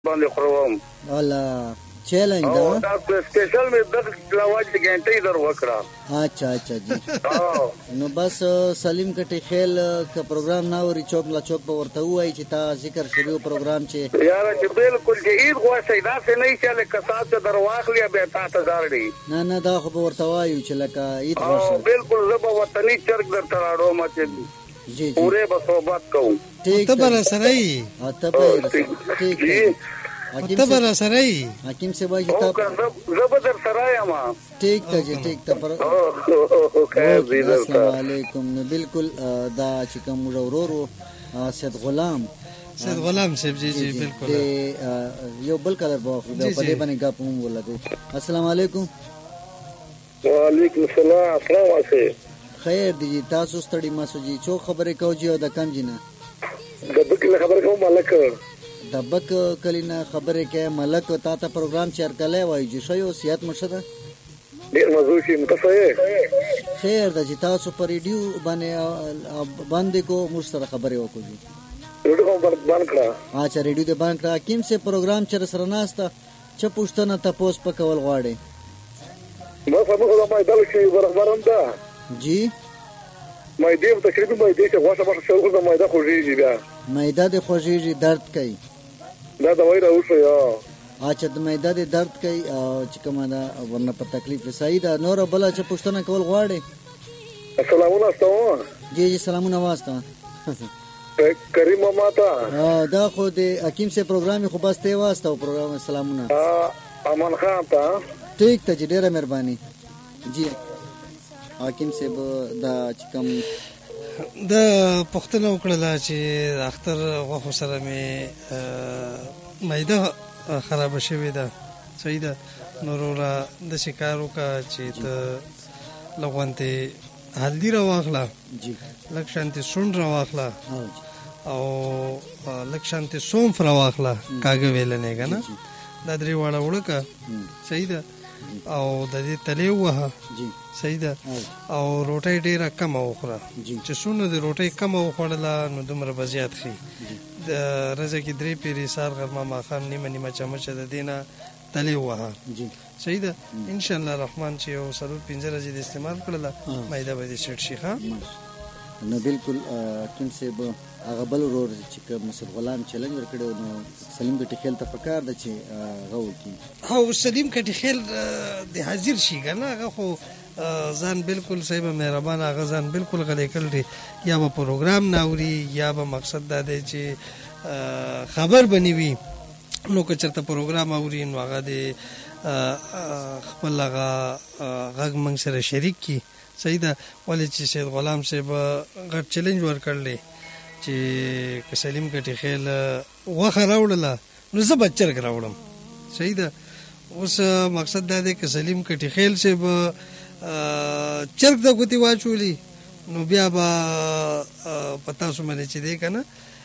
باندې خروم الله چیلنج دا سپیشل مې د لواج غنټې در وکړه. اچھا جی نو بس سلیم کټي خیل کا پروګرام نه وري چوک لا چوک په ورته وای چې تا ذکر شروع پروګرام چې یار چې بالکل چې عید غوښتي دا څه نه چې کسات در واخلیا به تا ته زارډي نه دا خو ورته وایو چې لکه عید غوښتي بالکل زب وطني چرګ در تراړو مته جی پوره به صحبت کوم ټیک ته بر سره ای ټیک ته بر سره ای حکیم سے وایي ته زب در سره ما ٹھیک ته جی ٹھیک ته پر خیر دې السلام علیکم بالکل دا چې کوم ورورو سید غلام صاحب جی بالکل یو بل کلر بو په دې باندې غاپ مو ولګو. السلام علیکم. وعلیکم السلام. السلام علیکم. خیر دی تاسو ستړي ماسو جی چو خبرې کو جی او د کم جی نه د بک خبر کوم ملک د بک کلینا خبرې کې ملک تا ته پروګرام چیر کله وای جی شیو صحت مشده ډیر مزو شي متفایه خیر د جی تاسو پر ریډیو باندې کو مر سره خبرې وکړو جی ریډیو کوم باندې کړه. اچھا ریډیو دې باندې کړه کیم سے پروګرام چر سره ناسته چې پښتنه تاسو په کول غواړي ما سمو دا ما دل شي برابرم ده جی مې دې تقریبا مې دې چې غوښه مخ شروع کړم مې دا خوږیږي بیا مېدا د خوږیږي درد کوي دا دا وایره اوسه یا اچھا د مېدا د درد کوي چې کومه دا ورنه په تکلیف صحیح ده نور بل چې پښتنه کول غواړي. السلام علیکم. جی سلامونه واسطه کریم ماتا دا خو د حکیم سے پروګرام خو بس ته واسطه پروګرام سلامونه امان خان تا ټیک ته ډیره مهرباني جی حکیم صاحب دا چې کوم د پښتنه وکړه چې اختر غوښه سره مې مېده خراب شوې ده صحیح ده نورورا د شکارو کا چې ته لغونته هلدی را واخلا جی لکشانتی سون را واخلا او لکشانتی سوم را واخلا کاګه ویل نه کنه دا درې واړه وړکا صحیح ده او د دې تلې وها جی صحیح ده او روټي ډیره کم وخوره چې سونه د روټي کم وخوړله نو دومره بزیات خي د رزه کې درې پیری سار غرمه ماخام نیمه چمچ د دینه تلې وها جی صحیح ده ان شاء الله الرحمن چې یو سرور 15 ورځې د استعمال کړل مېده به دې سټ شي ها نو بالکل حکیم صاحب هغه بل ورور چې کوم مسعود غلام چیلنج ورکړو نو سلیم کټي خیل ته پکار د چې غو کی او سلیم کټي خیل د حاضر شي کنه هغه خو ځان بالکل صاحب مهربان هغه ځان بالکل غلې کړل یا به پروګرام ناوري یا به مقصد دا دی چې خبر بنوي نو که چرته پروګرام اوري نو هغه د خپل هغه غږ موږ سره شریک کی صحیح ده ولې چې سید غلام صاحب غټ چیلنج ورکړلې چې سلیم کټي خیل وخه راوړله نو زه بچرګ راوړم صحیح ده اوس مقصد دا دی چې سلیم کټي خیل صاحب چرګ د ګوتی واچولي نو بیا به پتا سو مې چې دی کنه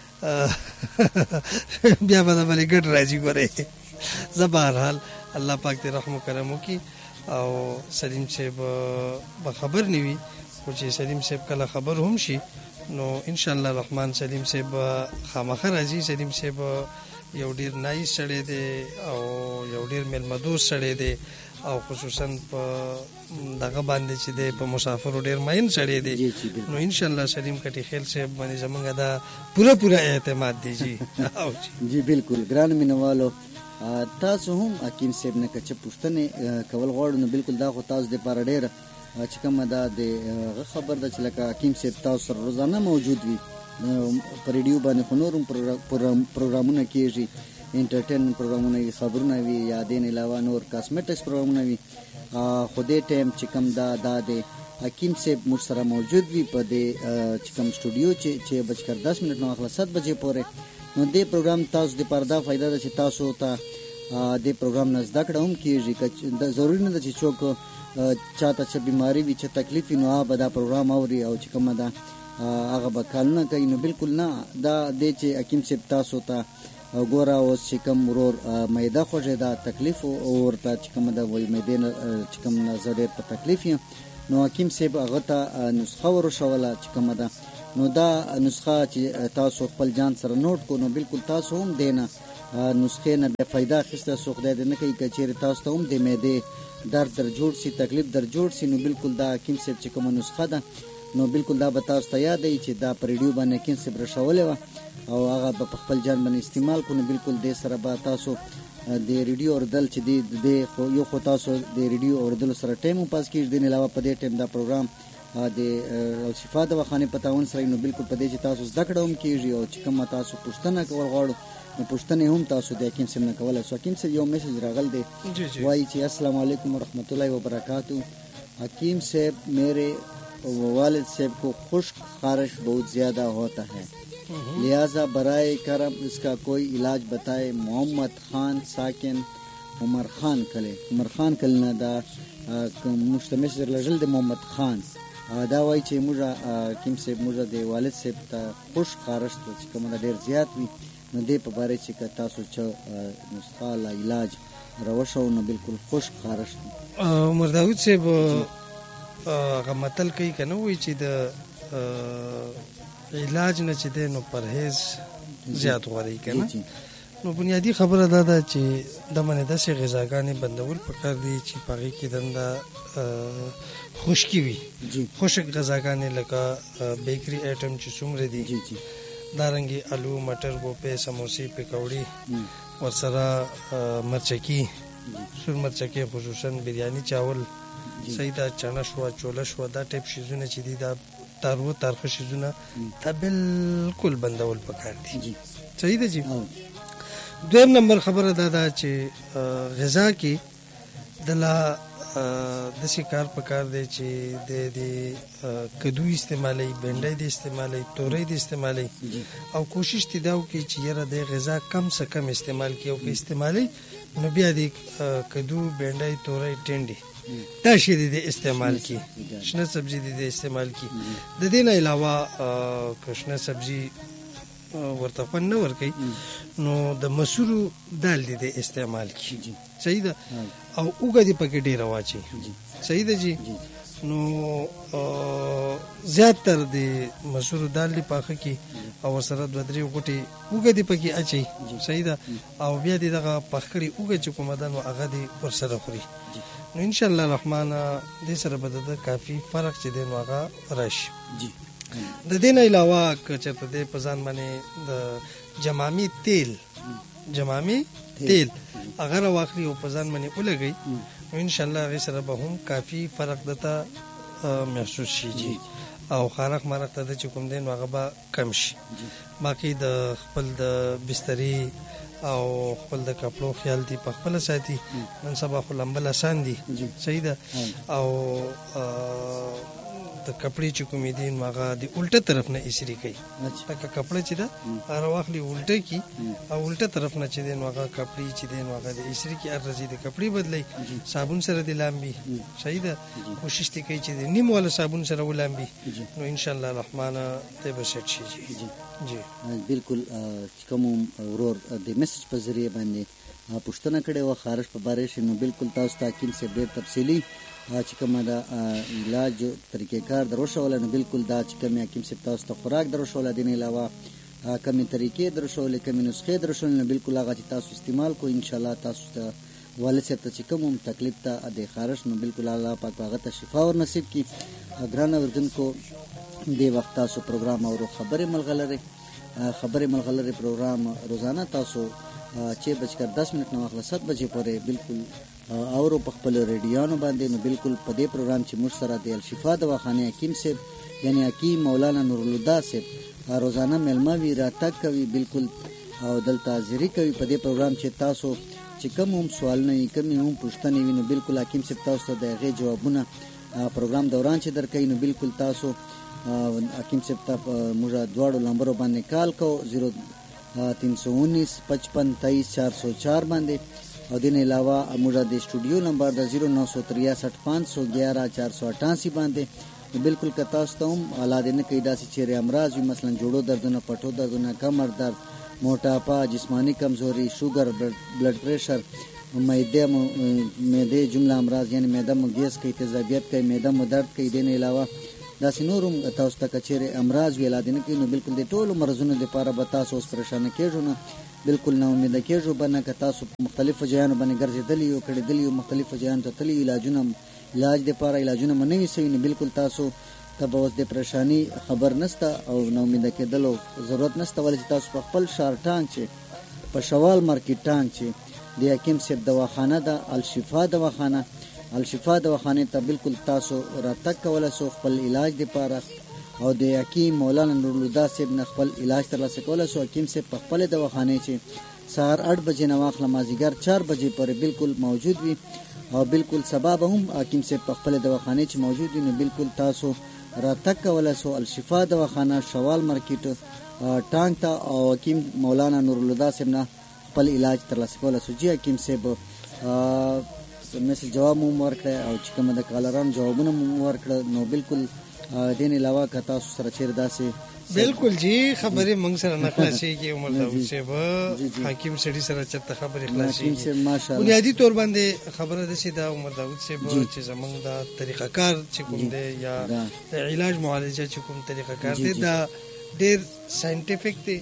بیا به د باندې ګډ راځي ګوره زبر حال الله پاک دې رحم کرم وکي او سلیم صاحب به خبر نیوي او چې سلیم صاحب کله خبر هم شي نو ان شاء الله الرحمن سلیم صاحب خامخر عزیز سلیم صاحب یو ډیر نایس سړی دی او یو ډیر ملمدوس سړی دی او خصوصا په دغه باندې چې دی په مسافرو ډیر ماین سړی دی نو ان شاء الله سلیم کټي خیل صاحب باندې زمونږ دا پوره اعتماد دی جی جی بالکل ګران مینوالو تاسو هم حکیم صاحب نه کچ پښتنه کول غواړو نو بالکل دا خو تاسو د پاره ډیر چې کومه دا د خبر د چې لکه حکیم صاحب تاسو روزانه موجود وي په ریډیو باندې خنورم پروګرامونه کیږي انټرټینمنت پروګرامونه وي خبرونه وي یا دین علاوه نور کاسمیټکس پروګرامونه وي خو دې ټایم چې کوم دا د حکیم صاحب مر سره موجود وي په دې چې کوم سټوډیو چې 10:10 نو خلاص 7 بجې پورې نو دې پروګرام تاسو د پردا فائدہ ده چې تاسو ته دې پروګرام نه زده کړه هم کیږي که ضروري نه ده چې څوک چاته چې بیماری وي چې تکلیف نو هغه دا پروګرام اوري او چې کومه ده هغه به کالونه کوي نو بالکل نه دا دې چې حکیم صاحب تاسو ته ګوره اوس چې کوم ورور مېده خوږه دا تکلیف ورته چې کومه ده وایي مېده چې کوم نه ډېر په تکلیف یم نو حکیم صاحب هغه ته نسخه ورشوله چې کومه ده نو دا نسخه چې تاسو خپل جان سره نوٹ کو نو بالکل تاسو هم دینه نسخې نه بیا فایده اخیسته سو خدای دې نه کوي که چیرې تاسو ته هم د معدې درد در جوړ شي تکلیف در جوړ شي نو بالکل دا حکیم صاحب چې کومه نسخه ده نو بالکل دا به تاسو ته یاد وي چې دا په ریډیو باندې حکیم صاحب رسولې وه او هغه به په خپل جان باندې استعمال کړو نو بالکل دې سره به تاسو د ریډیو اوریدل چې دی یو خو تاسو د ریډیو اوریدلو سره ټایم هم پاس کېږي دې نه علاوه په دې ټایم دا پروګرام د الشفا دواخانې په تعاون سره نو بالکل په دې چې تاسو زده کړه هم کېږي او چې کومه تاسو پوښتنه کول غواړو نو پوښتنې هم تاسو د حکیم صاحب نه کولی شو حکیم صاحب یو میسج راغل دی وایي چې السلام علیکم ورحمۃ اللہ وبرکاتہ حکیم صاحب میرے والد صاحب کو خشک خارش بہت زیادہ ہوتا ہے لہذا برائے کرم اس کا کوئی علاج بتائے محمد خان ساکن عمر خان کله دا مشتمس لجل د محمد خان دا وایي چې موږ حکیم صاحب موږ د والد صاحب ته خشک خارش چې کومه ډېر زیات وي نو دې په باره چې که تاسو چې نسخه لا علاج راوښو نو بالکل خشک خارش عمر داود صاحب هغه متل کوي که نه وایي چې د علاج نه چې دی نو پرهیز زیات غوره که نه نو بنیادی خبره دا ده چې د منې داسې غذاګانې بندول پکار دي چې په هغې کې دنده خشکي وي خشک غذاګانې لکه بیکري ایټم چې څومره دي دارنګې آلو مټر ګوپې سموسې پکوړې ورسره مرچکي سور مرچکي خصوصا بریاني چاول صحیح دا چنا شوه چوله شوه دا ټایپ شیزونه چې دي دا تارخه شیزونه دا بالکل بندول پکار دي صحیح ده جی دویم نمبر خبره دا ده چې غذا کې دلا داسې کار پکار دی چې د کدو استعمالوي بینډۍ د استعمالوي تورۍ د استعمالوي او کوشش دې دا وکړي چې یاره د غذا کم څه کم استعمال کړي او که استعمالوي نو بیا د کدو بینډۍ تورۍ ټنډې دا شی د استعمال کړي شنه سبزي د استعمال کړي د دې نه علاوه که شنه سبزي ورته خوند نه ورکوي نو د مسورو دال د استعمال کړي صحیح ده او اوږه دې پکې ډېره واچي صحیح ده جی نو زیاتر د مسورو دال دې پاخه کړي او ورسره دوه درې غوټې اوږه دې پکې اچوي صحیح ده او بیا دې دغه پخ کړي اوږه چې کومه ده نو هغه دې ورسره خوري نو انشاءالله الرحمن دې سره به د کافي فرق چې دی نو هغه راشي د دې نه علاوه که چېرته دی په ځان باندې د جمامي تیل هغه راواخلي او په ځان باندې ولګوي نو انشاءالله هغې سره به هم کافي فرق درته محسوس شي او خارق مارق ته چې کوم دی نو هغه به کم شي باقي د خپل د بسترې او خپل د کپړو خیال دی په خپل ساتي نن سبا خو لمبل آسان دي صحیح ده او د کپړې چې کومې دي نو هغه د الټه طرف نه ایسري کوي لکه کپړه چې ده هغه واخلي الټه کي او الټه طرف نه چې دی نو هغه کپړې چې دی نو هغه د ایسري کې هر ورځې د کپړې بدلوي صابون سره د لامبي صحیح ده کوشش دې کوي چې د نیم والا صابون سره ولامبي نو انشاءالله الرحمن ته به سیټ شي جی بالکل کوم ورور د میسج په ذریعه باندې پوښتنه کړې وه خارش په باره شي نو بالکل تاسو ته حکیم صاحب ډېر تفصیلي چې کومه د علاج طریقې کار دروښوله نو بالکل دا چې کومې حکیم صاحب تاسو ته خوراک دروښوله دې نه علاوه کمې طریقې دروښولې کمې نسخې دروښولې نو بالکل هغه چې تاسو استعمال کو انشاءالله تاسو ته والد صاحب ته چې کوم هم تکلیف ته د خارش نو بالکل الله پاک هغه ته شفا ور نصیب کړي ګران اورېدونکو دې وخت تاسو پروګرام اورو خبرې ملغلرې پروګرام روزانه تاسو 6:10 نه واخله 7 بجې پورې بالکل اورو په خپل ریډیوانو باندې نو بالکل په دې پروګرام چې موږ سره د الشفا دواخانې حکیم صاحب یعنی حکیم مولانا نورالهدی صاحب روزانه مېلمه وي راتګ کوي بالکل او دلته حاضري کوي په دې پروګرام چې تاسو چې کوم هم سوالونه وي کوم هم پوښتنې وي نو بالکل حکیم صاحب تاسو ته د هغې جوابونه پروګرام دوران چې درکوي نو بالکل تاسو حکیم صاحب ته موږ دواړو نمبرو باندې کال کوو 0319 55 23 404 باندې او دین علاوه موږ د سټوډیو نمبر د 0963 511 488 باندې بالکل که تاسو ته هم حالات نه کوي داسې چیرې امراض وي مثلا جوړو دردونه پټو دردونه کمر درد موټاپا جسمانی کمزوری شوګر بلډ پریشر معده جمله امراض یعنی معده مو ګیس کوي تیزابیت کوي معده مو درد کوي دین علاوه داسې نورم تاسو ته کچېرې امراض وي علاج نه کوي نو بالکل د ټولو مرضونو لپاره به تاسو اوس پریشانه کېږو نه بالکل نه امید کېږو بنه که تاسو مختلفو ځایانو باندې ګرځېدلي یو کړېدلي یو مختلفو ځایانو ته تللي علاج دپاره علاجونه مو نه وي سوي نو بالکل تاسو ته به اوس د پریشاني خبر نشته او نا امیده کېدلو ضرورت نشته ولې چې تاسو په خپل شار ټانک چې په شوال مارکیټ ټانک چې د حکیم صاحب دواخانه ده الشفا دواخانه الشفا دواخانې ته بالکل تاسو راتګ کولی شو خپل علاج دپاره او د حکیم مولانا نورالهدی صاحب نه خپل علاج ترلاسه کولی شو. حکیم صاحب په خپلې دواخانې چې سهار 8 بجې نه واخله مازدیګر 4 بجې پورې بالکل موجود وي او بالکل سبا به هم حکیم صاحب په خپلې دواخانې چې موجود وي نو بالکل تاسو راتګ کولی شو الشفا دواخانه شوال مارکیټ ټانک ته او حکیم مولانا نورالهدی صاحب نه خپل علاج ترلاسه کولی شو. جی حکیم صاحب میسج جواب مو ورکړی او چې کومه د کالرانو جوابونه مو ورکړه نو بالکل دین علاوه که تاسو سره چیرې داسې بالکل جی خبرې موږ سره نه خلاصېږي عمر داود صاحب حکیم سړي سره چېرته خبرې خلاصېږي بنیادي طور باندې خبره داسې ده عمر داود صاحب چې زموږ دا طریقه کار چې کوم دی یا د علاج معالجه چې کوم طریقه کار دی دا ډېر ساینټیفیک دی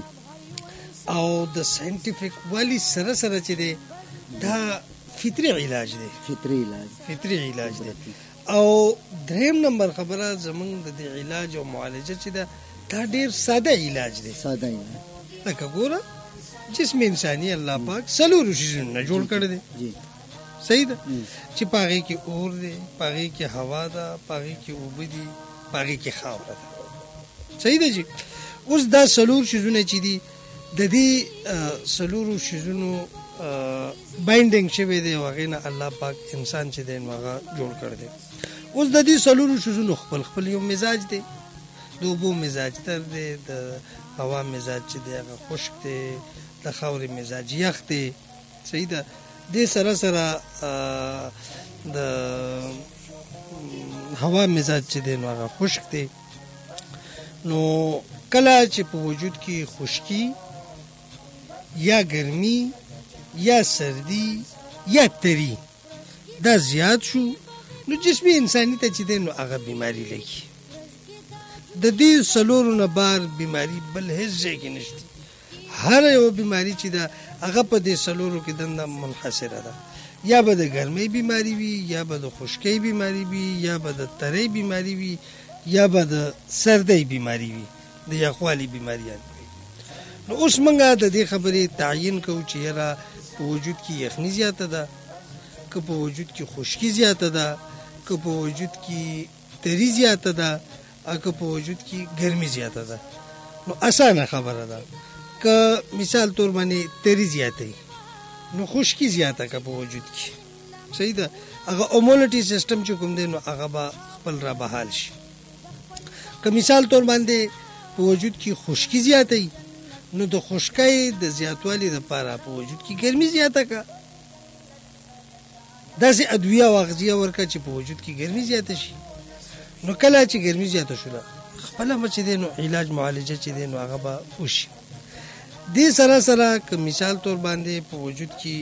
او د ساینټیفیک والي سره سره چې دی دا فطري علاج دی فطري علاج دی او دریم نمبر خبره زمونږ د علاج او معالجه چې ده دا ډېر ساده علاج دی لکه ګوره جسم انساني الله پاک څلورو شیزونو نه جوړ کړی دی صحیح ده چې په هغې کې اور دی په هغې کې هوا ده په هغې کې اوبه دي په هغې کې خاوره ده صحیح ده جي اوس دا څلور شیزونه چې دي د دې څلورو شیزونو باینډینګ شوی دی او هغې نه الله پاک انسان چې دی نو هغه جوړ کړی دی. اوس د دې څلورو شیزونو خپل خپل یو مزاج دی د اوبو مزاج تر دی د هوا مزاج چې دی هغه خشک دی د خاورې مزاج یخ دی صحیح ده دې سره سره د هوا مزاج چې دی نو هغه خشک دی نو کله چې په وجود کې خشکی یا ګرمي یا سردی یا تری دا زیات شو نو جسم انسانی ته چې دی نو هغه بیماری لګي د دې څلورو نه بار بیماری بل هیڅ ځای کې نشته هر یو بیماری چې ده هغه په دې څلورو کې دنده منحصره ده یا به د ګرمۍ بیماری وي یا به د خشکۍ بیماری وي یا به د ترۍ بیماری وي یا به د سردۍ بیماری وي د یخوالي بیماریان وي. نو اوس موږ د دې خبرې تعیین کوو چې یاره په وجود کې یخني زیاته ده که په وجود کې خشکي زیاته ده که په وجود کې تری زیاته ده او که په وجود کې ګرمي زیاته ده. نو اسانه خبره ده که مثال طور باندې تری زیاته نو خشکي زیاته که په وجود کې صحیح ده هغه امونټي سیستم چې کوم دی نو هغه به خپل را بحال شي. که مثال طور باندې په وجود کې خشکي زیاته نو د خشکۍ د زیاتوالي لپاره په وجود کې ګرمي زیاته که داسې ادویه او اغذیه ورکړه چې په وجود کې ګرمي زیاته شي. نو کله چې ګرمي زیاته شوله خپله به چې دی نو علاج معالجه چې دی نو هغه به وشي. دې سره سره که مثال طور باندې په وجود کې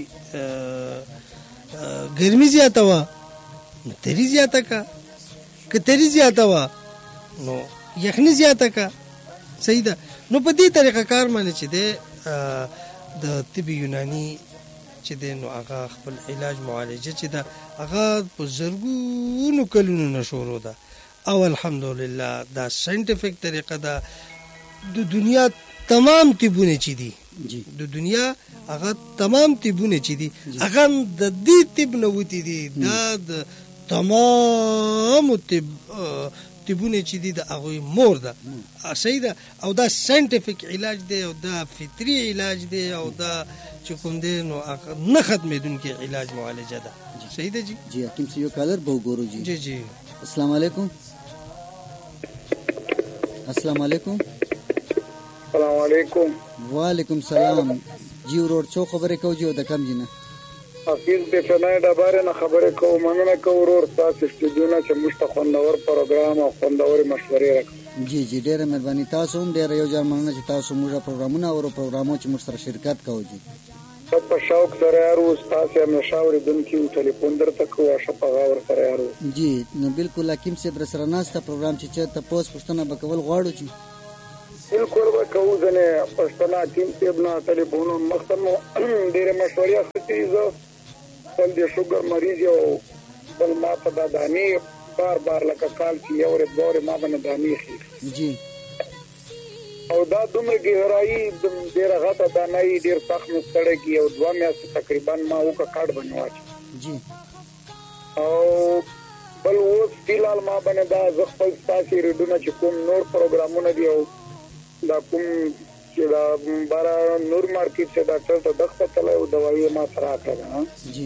ګرمي زیاته وه نو تری زیاته که که تری زیاته وه نو یخني زیاته که صحیح ده. نو په دې طریقه کار باندې چې دی د طب یوناني چې دی نو هغه خپل علاج معالجه چې ده هغه په زرګونو کلونو نه شروع ده او الحمدلله دا ساینټیفیک طریقه ده. د دنیا تمام طبونه چې دي د دنیا هغه تمام طبونه چې دي هغه د دې طب نه وتی دي دا د تمام طبونه چې دي د هغوی مور ده صحیح ده او دا ساینټیفیک علاج دی او دا فطري علاج دی او دا چې کوم دی نو نه ختمېدونکی علاج معالجه ده صحیح ده جی. جی حکیم صاحب یو کالر به وګورو جی. جی جی السلام علیکم. السلام علیکم. السلام علیکم. وعلیکم سلام جی ورور څو خبرې کوو جی د کم جنه حفیظ د فنای ډبارې نه خبرې کوو مننه کوو ورور تاسو استودیو چې موږ ته خوندور پروګرام او خوندورې مشورې راکړو. جی جی ډېره مهرباني تاسو هم ډېره یو ځل مننه چې تاسو موږ پروګرامونه او پروګرامو چې موږ سره شرکت کوو جی. په شوق سره یارو تاسو همیشه اوریدونکي او ټلیفون درته کوو شپه غاور سره یارو جی نو بالکل حکیم صاحب سره ناسته پروګرام چې چا تاسو پوښتنه وکول غواړو چې بالکل به کوو ځینې پښتانه حکیم صاحب نه ټلیفونونه مخته مو ډېرې مشورې اخیستې زه بل د شوګر مریض یو بل ما ته دا دانې بار لکه کال چې یو ورځ دوه ورځې ما باندې دانې ښي جی او دا دومره ګهرایي ډېره غټه دانه یي ډېر سخت مې ستړی کړي او 2 میاشتې تقریبا ما وکړه کاټ باندې واچي جی او بل اوس فیلحال ما باندې دا زه خپل ستاسې ریډونه چې کوم نور پروګرامونه دي او دا کوم چې دا بارا نور مارکیټ چې ډاکټر ته دغه تللی او دوایي ما سره راکړه جی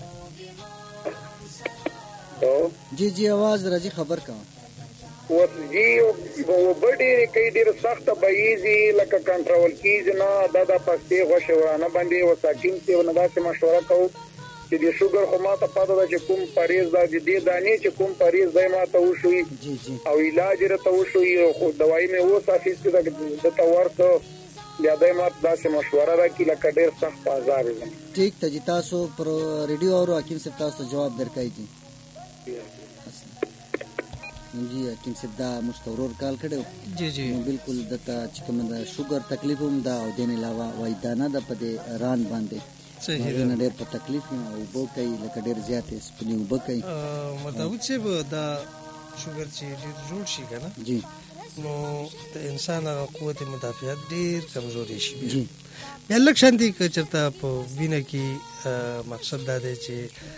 جی جی आवाज راځي خبر کا ورځي او ډېرې کوي ډېره سخته بهیږي لکه کنټرول کېږي نه دا پښتې غوښې ورانه باندې وساکین چې نه داسې مشوره کوو چې د شوګر خو ما ته پته ده چې کوم پرهیز دا د دې دانې چې کوم پرهیز دی ما ته وشوي او علاج یې راته وشوي خو دوایي مې اوس اخیستې ده دته ورته بیا دی ما ته داسې مشوره راکړي لکه ډېر سخت په عذاب یم ٹھیک ته جی تاسو پر ریډیو اورو حکیم صاحب تاسو جواب درکای جی جی حکیم صاحب دا مستورور کال کړو جی جی بالکل دته چې کوم دا شوګر تکلیف هم دا او دین علاوه وای دانه د پدې ران باندې صحیح ده نه ډېر په تکلیف او بو کوي لکه ډېر زیاتې سپنی وب کوي متعود چې دا شوګر چې ډېر جوړ شي کنه جی نو د انسان قوت مدافعت ډېر کمزوري شي جی بیا لکه شانتي که چېرته په وینه کې مقصد دا دی چې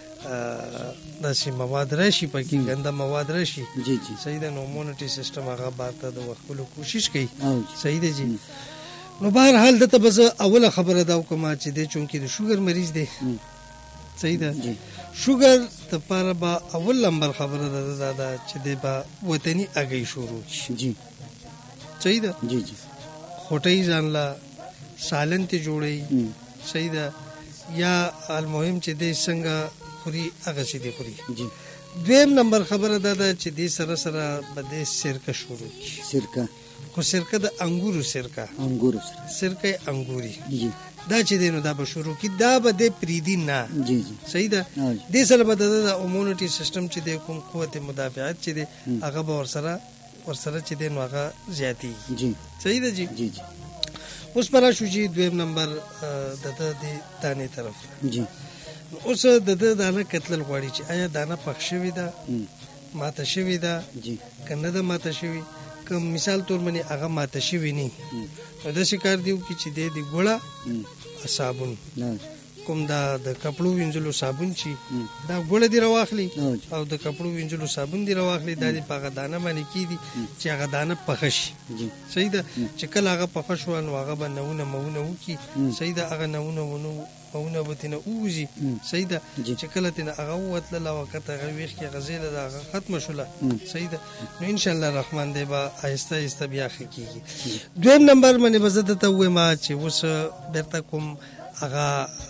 داسې مواد راشي پکې ګنده مواد راشي جی جی صحیح ده نو امونټي سیستم هغه بارته د وختلو کوشش کوي او صحیح ده جی نو بهر حال دته بس اوله خبره دا کوم چې د چونکی د شوګر مریض دی صحیح ده شوګر ته پر با اول نمبر خبره ده دا چې د با وطني اگې شروع جی صحیح ده جی جی خوټي ځانلا سالن ته جوړي صحیح ده یا المهم چې د څنګه خوري هغه چې دی خوري جی دویم نمبر خبره ده چې د سره سره بده سرکه شروع سرکه خو سرکه د انګورو سرکه سرکه انګوري جی دا چې دینو دا به شروع کی دا به د پریدي نه جی جی صحیح ده د سره به د امونټي سیستم چې د کوم قوت مدافعت چې د هغه به ورسره چې دینو هغه زیاتی جی صحیح ده جی جی جی اوس پر شو جی دویم نمبر د دانې طرف جی اوس د دانه کتل غواړي چې آیا دانه پخ شوی ده ماته شوی ده جی کنه ده ماته شوی کوم مثال تور منی هغه ماته شوی نه د شکار دیو کی چې د ګوړه صابون کوم دا د کپړو وینځلو صابون چی دا ګوړه دی راواخلی او د کپړو وینځلو صابون دی راواخلی د دې پاغه دانه باندې کی دي چې هغه دانه پخش صحیح ده چې کله هغه پخش ونه هغه باندې مونه وکي صحیح ده هغه نهونه وتنه اوزي صحیح ده چې کله تنه هغه وتل لا وخت هغه ویخ کې غزیله دا ختم شوله صحیح ده نو ان شاء الله الرحمن دی با آهسته آهسته بیا خکېږي دویم نمبر باندې بزد ته وې ما چې وس برته کوم هغه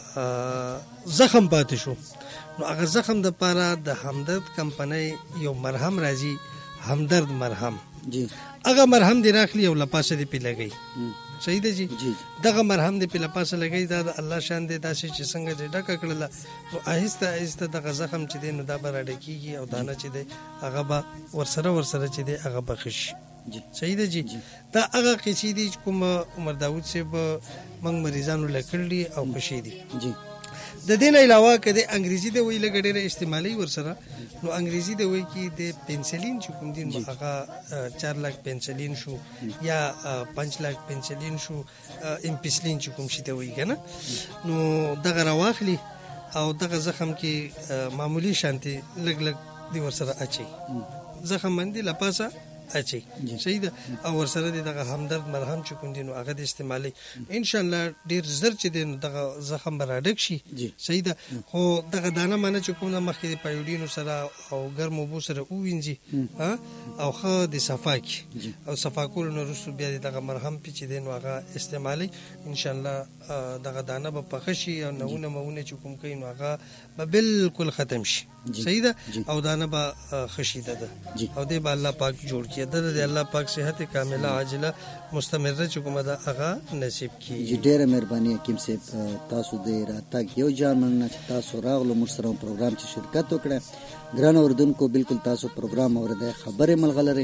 زخم پاتې شو نو هغه زخم د پاره د همدرد کمپنۍ یو مرهم راځي همدرد مرهم جی هغه مرهم دی راخلی او لپاسه دی پی لګي صحیح ده جی دغه مرهم دی په لپاسه لګي دا الله شان دی داسې چې څنګه دې ډکه کړل نو آهسته آهسته دغه زخم چې دی نو دا به راډکیږي او دانه چې دی هغه به ورسره چې دی هغه بخش صحیح ده جی دا هغه قصې دي کوم عمر داوود صاحب موږ مریضانو لکړلي او خوشي دي جی د دین علاوه کده انګریزي د ویل غډره استعمالي ورسره نو انګریزي د وی کې د پنسلین چې کوم دین هغه 4 लाख پنسلین شو یا 5 लाख پنسلین شو امپسلین چې کوم شي ته وی کنه نو دغه راواخلی او دغه زخم کې معمولی شانتي لګ دی ورسره اچي زخم باندې لپاسه اچي صحیح ده او ورسره دغه همدرد مرهم چې کوم دین هغه د استعمالي ان شاء الله ډیر زر چې دین دغه زخم براډک شي صحیح ده خو دغه دانه معنی چې کوم مخکې د پایوډینو سره او ګرمو بو سره ووینځي او خو د صفاک او صفاکول نو رسو بیا دغه مرهم چې دین هغه استعمالي ان شاء الله دغه دانه به پخشي او نمونه چې کوم کوي نو هغه به بالکل ختم شي صحیح ده او دانه به خشیده ده او دې به الله پاک جوړ کړي د الله پاک صحت کامله عاجله مستمره چې کومه ده هغه نصیب کړي ډیره مهرباني حکیم صاحب تاسو دې راتګ یو جان مننه چې تاسو راغلو موږ سره پروګرام چې شرکت وکړه ګران اوردونکو بالکل تاسو پروګرام اورده خبره ملغلره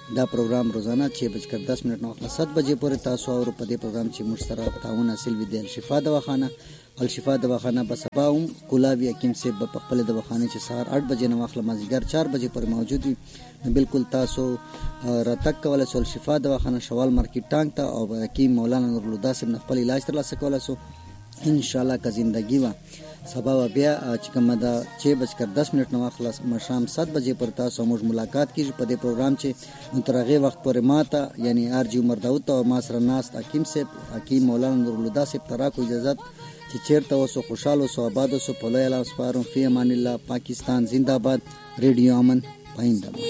دا پروګرام روزانه 6:10 نه 7 بجې پورې تاسو او په دې پروګرام چې مشترک تعاون حاصل وي د الشفا دواخانه الشفا دواخانه په سبا هم کولاوی حکیم صاحب په خپل دواخانه چې سهار 8 بجې نه واخله مازیګر 4 بجې پورې موجود وي. بالکل تاسو راتګ کولای شئ الشفا دواخانه شوال مارکیټ ټانک ته او حکیم مولانا نور الله صاحب خپل علاج ترلاسه کولای شئ ان شاء الله که زندگی وا سبا بیا چې کومه دا 6:10 نه واخله شام 7 بجې پر تاسو موږ ملاقات کیږي په دې پروګرام چې تر هغه وخت پورې ماته یعنی ار جی عمر داوود او ما سره ناست حکیم صاحب حکیم مولانا نور الله صاحب ترا کو اجازه چې چیرته اوسو خوشاله اوسو آباد اوسو په لوی الله سپارم فی امان الله. پاکستان زنده باد. ریډیو امن پاینده.